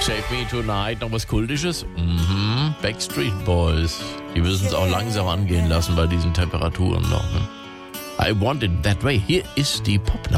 Save Me Tonight, noch was Kultisches? Mhm. Backstreet Boys. Die müssen es auch langsam angehen lassen bei diesen Temperaturen noch. Ne? I Want It That Way. Hier ist die Popnachricht.